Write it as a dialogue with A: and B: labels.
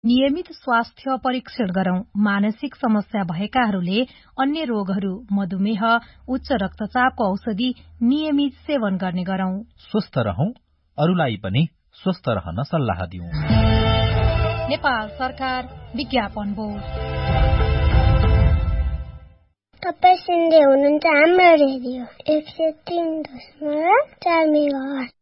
A: नियमित स्वास्थ्य परीक्षण गरौं। मानसिक समस्या भएकाहरूले अन्य रोगहरू, मधुमेह, उच्च रक्तचापको औषधि नियमित सेवन गर्ने गरौं।
B: स्वस्थ रहौं, अरूलाई पनि स्वस्थ रहन सल्लाह दिउँ।
A: नेपाल सरकार विज्ञापन बोर्ड।
C: तपाई सुन्दै हुनुहुन्छ हाम्रो रेडियो 103.4 मेगाहर्ज।